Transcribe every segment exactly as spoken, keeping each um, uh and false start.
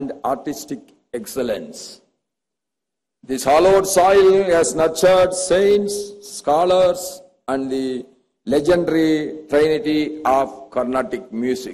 and artistic excellence. This hallowed soil has nurtured saints, scholars, and the legendary trinity of Carnatic music.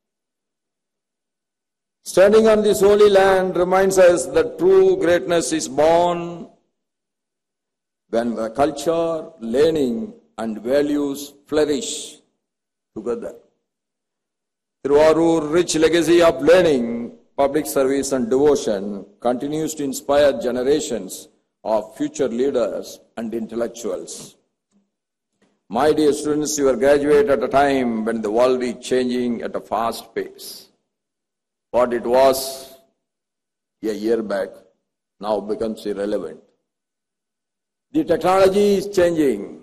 Standing on this holy land reminds us that true greatness is born when the culture, learning, and values flourish together. Thiruvarur's rich legacy of learning, public service, and devotion continues to inspire generations of future leaders and intellectuals. My dear students, you are graduate at a time when the world is changing at a fast pace. What it was a year back now becomes irrelevant. The technology is changing.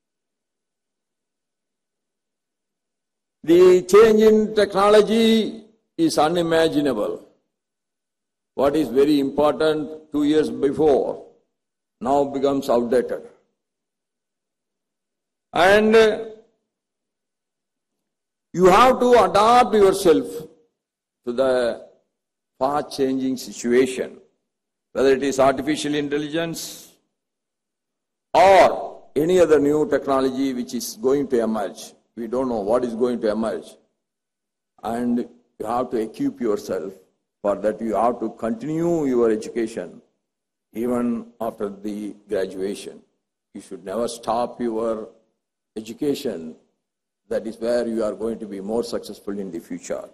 The change in technology is unimaginable. What is very important two years before now becomes outdated. And you have to adapt yourself to the fast-changing situation, whether it is artificial intelligence or any other new technology which is going to emerge. We don't know what is going to emerge. And you have to equip yourself for that. You have to continue your education even after the graduation. You should never stop your education. That is where you are going to be more successful in the future.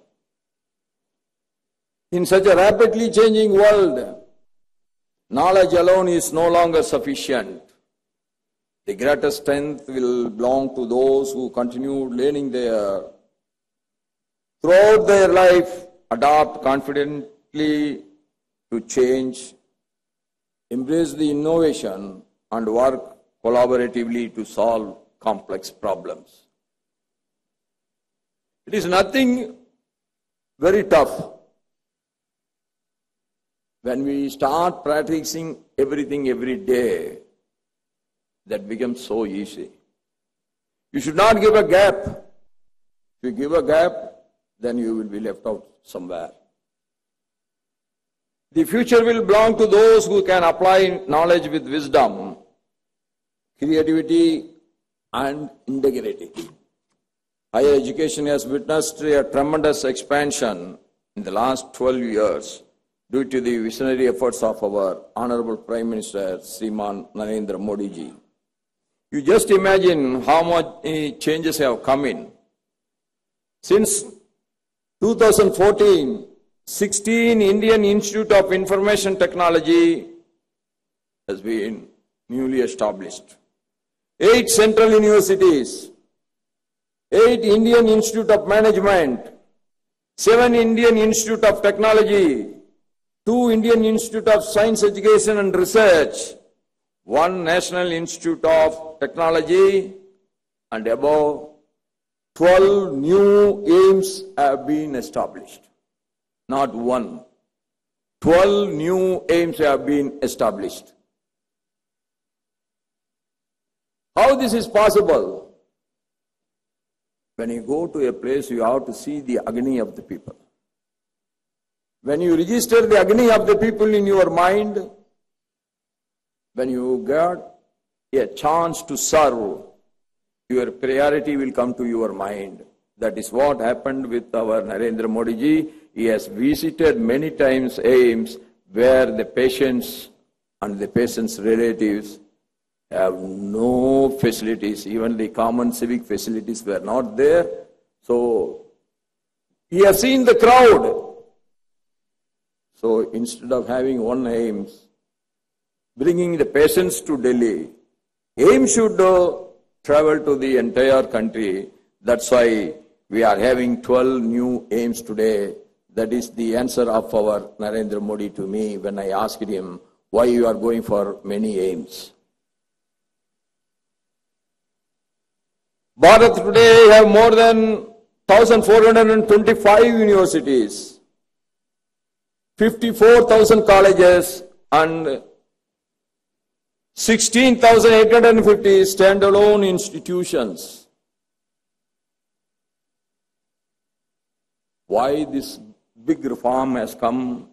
In such a rapidly changing world, knowledge alone is no longer sufficient. The greatest strength will belong to those who continue learning their, throughout their life, adapt confidently to change, embrace the innovation, and work collaboratively to solve complex problems. It is nothing very tough when we start practicing everything every day. That becomes so easy. You should not give a gap. If you give a gap, then you will be left out somewhere. The future will belong to those who can apply knowledge with wisdom, creativity, and integrity. Higher education has witnessed a tremendous expansion in the last twelve years due to the visionary efforts of our Honorable Prime Minister, Shriman Narendra Modi ji. You just imagine how much changes have come in. Since two thousand fourteen, sixteen Indian Institute of Information Technology has been newly established. Eight central universities, eight Indian Institute of Management, seven Indian Institute of Technology, two Indian Institute of Science Education and Research, one National Institute of Technology, and above twelve new aims have been established. Not one. twelve new aims have been established. How this is possible? When you go to a place, you have to see the agony of the people. When you register the agony of the people in your mind, when you get a chance to serve, your priority will come to your mind. That is what happened with our Narendra Modi ji. He has visited many times aims where the patients and the patients' relatives have no facilities. Even the common civic facilities were not there. So he has seen the crowd. So instead of having one aims, bringing the patients to Delhi, AIIMS should uh, travel to the entire country. That's why we are having twelve new AIIMS today. That is the answer of our Narendra Modi to me when I asked him why you are going for many AIIMS. Bharat today have more than one thousand four hundred twenty-five universities, fifty-four thousand colleges, and sixteen thousand eight hundred fifty standalone institutions. Why this big reform has come